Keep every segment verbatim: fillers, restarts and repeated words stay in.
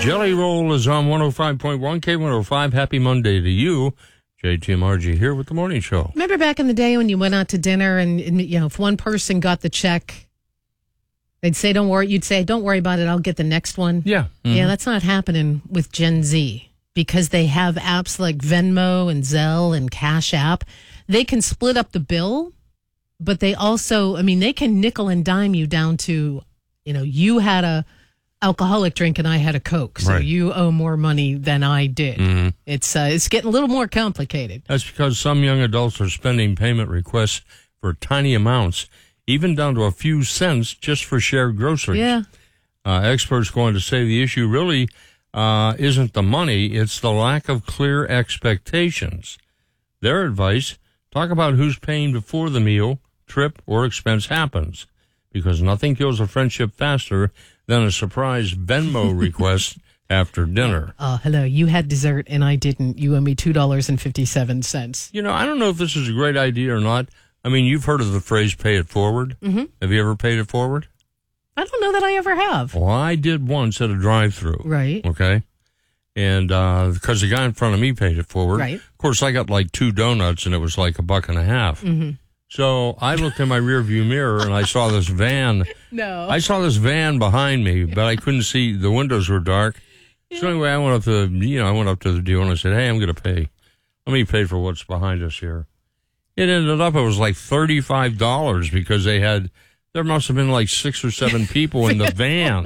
Jelly Roll is on one oh five point one K one oh five. Happy Monday to you. J T and R G here with the morning show. Remember back in the day when you went out to dinner and, and you know, if one person got the check, they'd say, don't worry. You'd say, don't worry about it. I'll get the next one. Yeah. Mm-hmm. Yeah, that's not happening with Gen Z because they have apps like Venmo and Zelle and Cash App. They can split up the bill, but they also, I mean, they can nickel and dime you down to, you know, you had a alcoholic drink and I had a Coke, so right. you owe more money than I did. Mm-hmm. It's uh, it's getting a little more complicated. That's because some young adults are spending payment requests for tiny amounts, even down to a few cents just for shared groceries. Yeah. Uh, experts going to say the issue really uh, isn't the money, it's the lack of clear expectations. Their advice, talk about who's paying before the meal, trip, or expense happens, because nothing kills a friendship faster than a surprise Venmo request after dinner. Uh, hello, you had dessert and I didn't. You owe me two dollars and fifty-seven cents. You know, I don't know if this is a great idea or not. I mean, you've heard of the phrase pay it forward. Mm-hmm. Have you ever paid it forward? I don't know that I ever have. Well, I did once at a drive-thru. Right. Okay. And uh, because the guy in front of me paid it forward. Right. Of course, I got like two donuts and it was like a buck and a half. Mm-hmm. So I looked in my rearview mirror and I saw this van. No. I saw this van behind me, but I couldn't see. The windows were dark. Yeah. So anyway, I went up to the, you know, I went up to the deal and I said, "Hey, I'm going to pay. Let me pay for what's behind us here." It ended up, it was like thirty-five dollars because they had, there must have been like six or seven people in the van.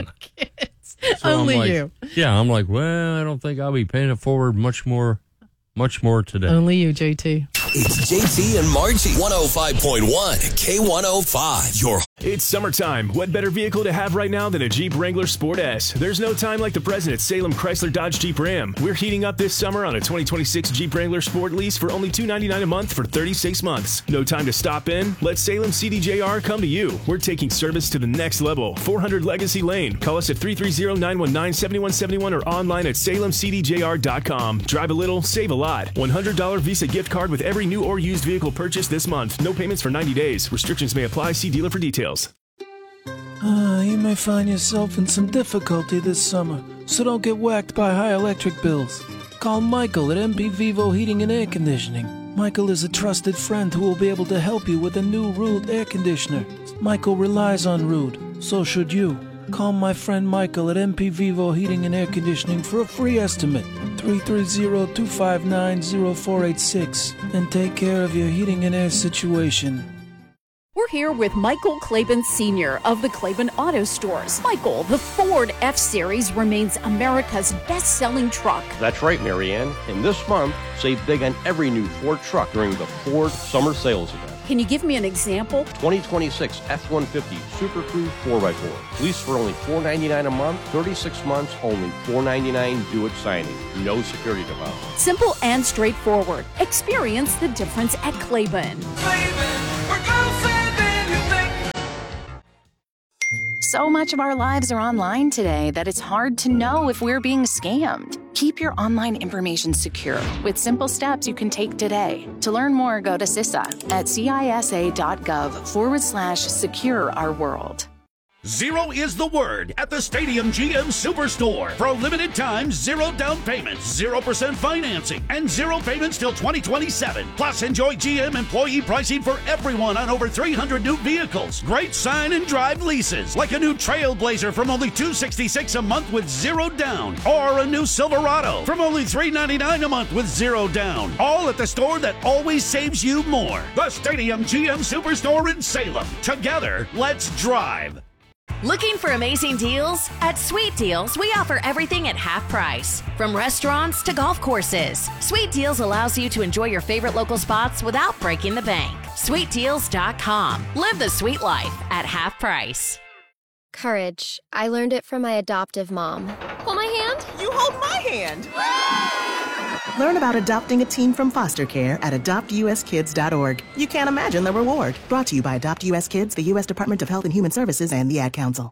So Only I'm like, you. Yeah, I'm like, well, I don't think I'll be paying it forward much more, much more today. Only you, J T. It's J T and Margie. one oh five point one K one oh five. Your It's summertime. What better vehicle to have right now than a Jeep Wrangler Sport S? There's no time like the present at Salem Chrysler Dodge Jeep Ram. We're heating up this summer on a twenty twenty-six Jeep Wrangler Sport lease for only two hundred ninety-nine dollars a month for thirty-six months. No time to stop in? Let Salem C D J R come to you. We're taking service to the next level. four hundred Legacy Lane. Call us at three three zero, nine one nine, seven one seven one or online at salem c d j r dot com. Drive a little, save a lot. one hundred dollars Visa gift card with every new or used vehicle purchase this month. No payments for ninety days. Restrictions may apply. See dealer for details. Uh, you may find yourself in some difficulty this summer, so don't get whacked by high electric bills. Call Michael at M P Vivo Heating and Air Conditioning. Michael is a trusted friend who will be able to help you with a new Rude air conditioner. Michael relies on Rude, so should you. Call my friend Michael at M P Vivo Heating and Air Conditioning for a free estimate, three three zero, two five nine, zero four eight six, and take care of your heating and air situation. We're here with Michael Claiborne Senior of the Claiborne Auto Stores. Michael, the Ford F-Series remains America's best-selling truck. That's right, Marianne. And this month, save big on every new Ford truck during the Ford Summer Sales Event. Can you give me an example? twenty twenty-six F one fifty Super Crew four by four. Lease for only four hundred ninety-nine dollars a month, thirty-six months, only four hundred ninety-nine dollars due at signing. No security deposit. Simple and straightforward. Experience the difference at Claiborne. Claiborne, we're closer than you think. So much of our lives are online today that it's hard to know if we're being scammed. Keep your online information secure with simple steps you can take today. To learn more, go to C I S A at cisa.gov forward slash secure our world. Zero is the word at the Stadium G M Superstore. For a limited time, zero down payments, zero percent financing, and zero payments till twenty twenty-seven. Plus, enjoy G M employee pricing for everyone on over three hundred new vehicles. Great sign and drive leases, like a new Trailblazer from only two hundred sixty-six dollars a month with zero down, or a new Silverado from only three hundred ninety-nine dollars a month with zero down. All at the store that always saves you more. The Stadium G M Superstore in Salem. Together, let's drive. Looking for amazing deals? At Sweet Deals, we offer everything at half price. From restaurants to golf courses, Sweet Deals allows you to enjoy your favorite local spots without breaking the bank. sweet deals dot com. Live the sweet life at half price. Courage. I learned it from my adoptive mom. Hold my hand. You hold my hand. Learn about adopting a teen from foster care at adopt u s kids dot org. You can't imagine the reward. Brought to you by Adopt U S Kids, the U S Department of Health and Human Services, and the Ad Council.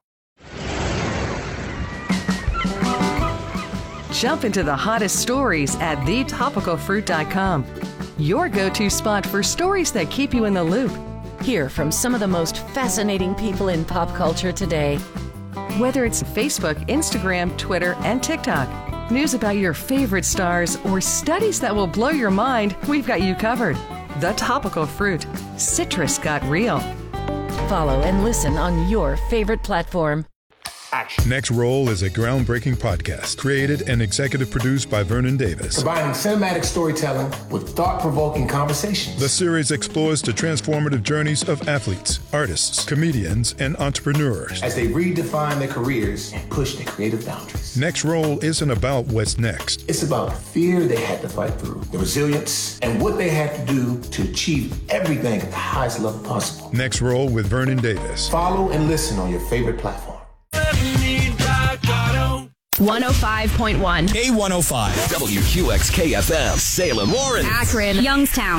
Jump into the hottest stories at the topical fruit dot com. Your go-to spot for stories that keep you in the loop. Hear from some of the most fascinating people in pop culture today. Whether it's Facebook, Instagram, Twitter, and TikTok, news about your favorite stars, or studies that will blow your mind, we've got you covered. The Topical Fruit. Citrus got real. Follow and listen on your favorite platform. Next Roll is a groundbreaking podcast created and executive produced by Vernon Davis. Combining cinematic storytelling with thought-provoking conversations. The series explores the transformative journeys of athletes, artists, comedians, and entrepreneurs as they redefine their careers and push their creative boundaries. Next Roll isn't about what's next. It's about the fear they had to fight through, the resilience, and what they had to do to achieve everything at the highest level possible. Next Roll with Vernon Davis. Follow and listen on your favorite platform. one oh five point one K one oh five, W Q X K F M, Salem, Lawrence, Akron, Youngstown.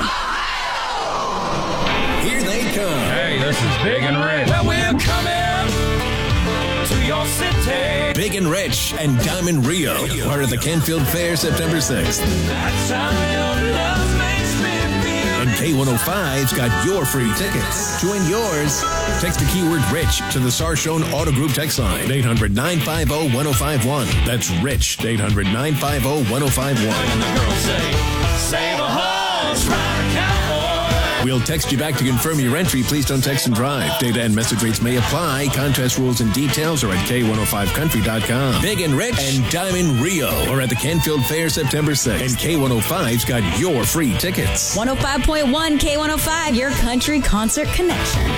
Here they come. Hey, this is Big and Rich. Well, we're coming to your city. Big and Rich and Diamond Rio are at the Canfield Fair September sixth. That's how your love makes me feel. And K one oh five's got your free tickets. Join yours. Text the keyword Rich to the Sarshone Auto Group text line, eight hundred, nine five zero, one oh five one. That's Rich, eight hundred, nine five zero, one oh five one. And the girls say, save a horse, ride a cowboy. We'll text you back to confirm your entry. Please don't text and drive. Data and message rates may apply. Contest rules and details are at K one oh five country dot com. Big and Rich and Diamond Rio are at the Canfield Fair September sixth. And K one oh five's got your free tickets. one oh five point one K one oh five, your country concert connection.